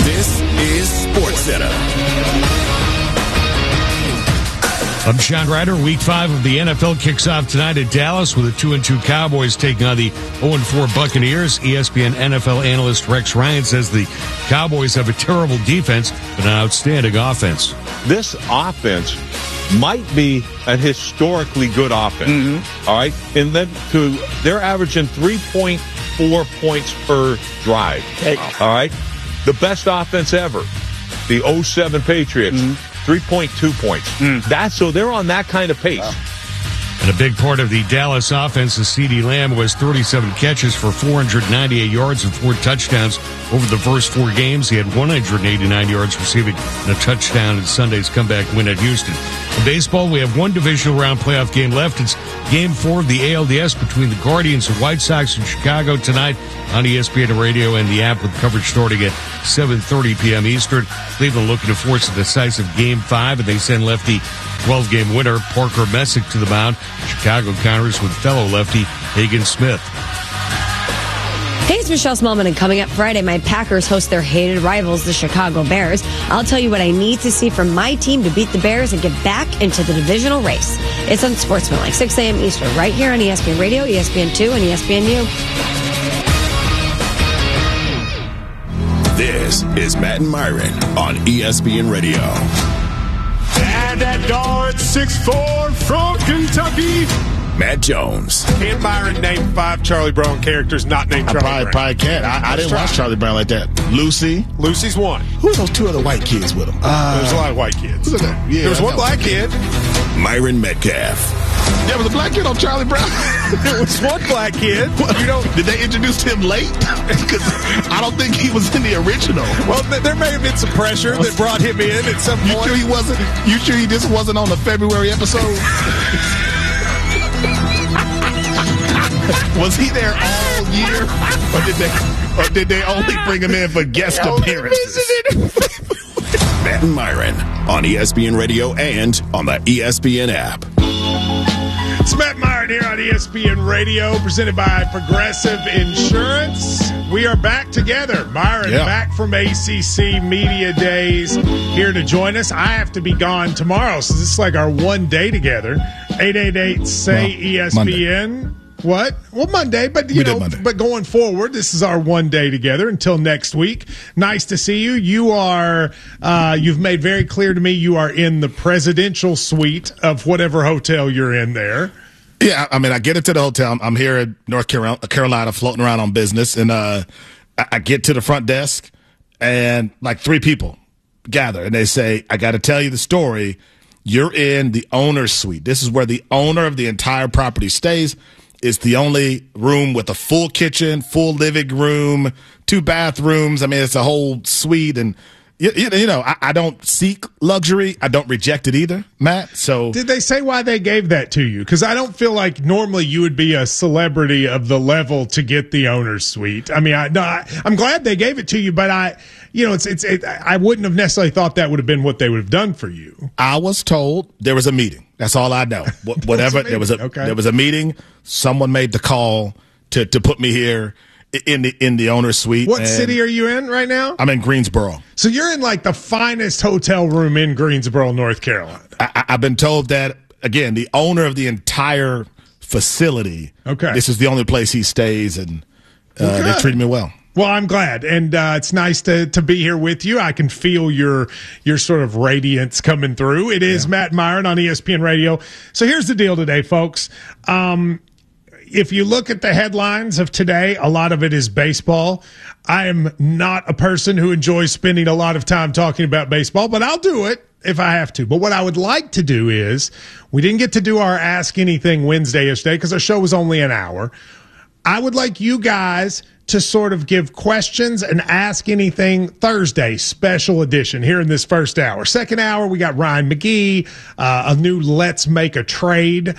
This is SportsCenter. I'm Sean Ryder. Week 5 of the NFL kicks off tonight at Dallas with the 2-2 Cowboys taking on the 0-4 Buccaneers. ESPN NFL analyst Rex Ryan says the Cowboys have a terrible defense but an outstanding offense. This offense might be a historically good offense. All right, and then they're averaging 3.4 points per drive. All right, the best offense ever, the 07 Patriots. 3.2 points. So they're on that kind of pace. Wow. And a big part of the Dallas offense is CeeDee Lamb, who has 37 catches for 498 yards and 4 touchdowns over the first 4 games. He had 189 yards receiving and a touchdown in Sunday's comeback win at Houston. In baseball, we have one divisional round playoff game left. It's Game 4 of the ALDS between the Guardians and White Sox in Chicago tonight on ESPN Radio and the app, with coverage starting at 7:30 p.m. Eastern. Cleveland looking to force a decisive Game 5, and they send lefty 12-game winner Parker Messick to the mound. Chicago counters with fellow lefty Hagen Smith. Hey, it's Michelle Smallman, and coming up Friday, my Packers host their hated rivals, the Chicago Bears. I'll tell you what I need to see from my team to beat the Bears and get back into the divisional race. It's on Sportsmanlike, 6 a.m. Eastern, right here on ESPN Radio, ESPN2, and ESPNU. This is Matt and Myron on ESPN Radio. And at guard 6'4" from Kentucky, Matt Jones. Can Myron name 5 Charlie Brown characters not named Charlie Brown? Probably can't. I didn't watch Charlie Brown like that. Lucy. Lucy's one. Who are those 2 other white kids with him? There's a lot of white kids. Yeah, there was one black kid. Myron Metcalf. There was a black kid on Charlie Brown. There was one black kid. Did they introduce him late? Because I don't think he was in the original. Well, there may have been some pressure that brought him in at some point. You sure he wasn't? You sure he just wasn't on the February episode? Was he there all year, or did they only bring him in for guest appearances? Matt and Myron on ESPN Radio and on the ESPN app. It's Matt Myron here on ESPN Radio, presented by Progressive Insurance. We are back together. Myron back from ACC Media Days, here to join us. I have to be gone tomorrow, so this is like our one day together. 888-SAY-ESPN. Monday. What? Well, Monday, but but going forward, this is our one day together until next week. Nice to see you. You are, you've made very clear to me you are in the presidential suite of whatever hotel you're in there. Yeah, I mean, I get into the hotel. I'm here at North Carolina, floating around on business, and I get to the front desk, and like 3 people gather, and they say, "I got to tell you the story. You're in the owner's suite. This is where the owner of the entire property stays. It's the only room with a full kitchen, full living room, 2 bathrooms. I mean, it's a whole suite. And, I don't seek luxury. I don't reject it either, Matt. So did they say why they gave that to you? Because I don't feel like normally you would be a celebrity of the level to get the owner's suite. I mean, I'm glad they gave it to you, but I wouldn't have necessarily thought that would have been what they would have done for you. I was told there was a meeting. That's all I know. Whatever. There was a meeting. Someone made the call to put me here in the owner's suite. What city are you in right now? I'm in Greensboro. So you're in like the finest hotel room in Greensboro, North Carolina. I've been told that, again, the owner of the entire facility. Okay. This is the only place he stays, and they treated me well. Well, I'm glad, and it's nice to be here with you. I can feel your sort of radiance coming through. It is Matt Myron on ESPN Radio. So here's the deal today, folks. If you look at the headlines of today, a lot of it is baseball. I am not a person who enjoys spending a lot of time talking about baseball, but I'll do it if I have to. But what I would like to do is, we didn't get to do our Ask Anything Wednesday yesterday because our show was only an hour. I would like you guys to sort of give questions and ask anything Thursday special edition here in this first hour. Second hour, we got Ryan McGee, a new Let's Make a Trade